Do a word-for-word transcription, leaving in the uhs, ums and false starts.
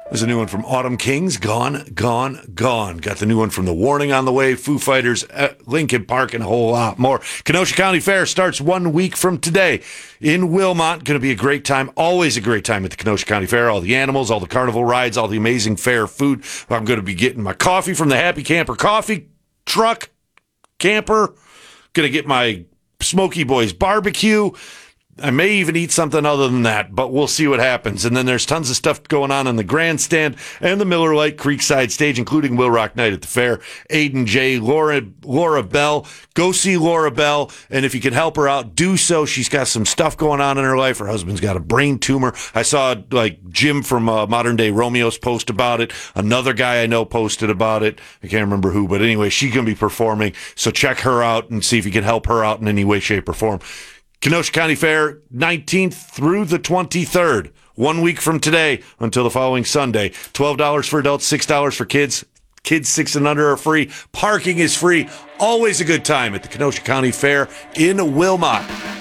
There's a new one from Autumn Kings, Gone, Gone, Gone. Got the new one from The Warning on the way, Foo Fighters, Linkin Park, and a whole lot more. Kenosha County Fair starts one week from today in Wilmot. Going to be a great time, always a great time at the Kenosha County Fair. All the animals, all the carnival rides, all the amazing fair food. I'm going to be getting my coffee from the Happy Camper coffee truck, camper. Going to get my Smoky Boys barbecue. I may even eat something other than that, but we'll see what happens. And then there's tons of stuff going on in the grandstand and the Miller Lite Creekside stage, including Will Rock Night at the fair. Aiden J, Laura, Laura Bell. Go see Laura Bell, and if you can help her out, do so. She's got some stuff going on in her life. Her husband's got a brain tumor. I saw like Jim from uh, Modern Day Romeo's post about it. Another guy I know posted about it. I can't remember who, but anyway, she's going to be performing. So check her out and see if you can help her out in any way, shape, or form. Kenosha County Fair, nineteenth through the twenty-third. One week from today until the following Sunday. twelve dollars for adults, six dollars for kids. Kids six and under are free. Parking is free. Always a good time at the Kenosha County Fair in Wilmot.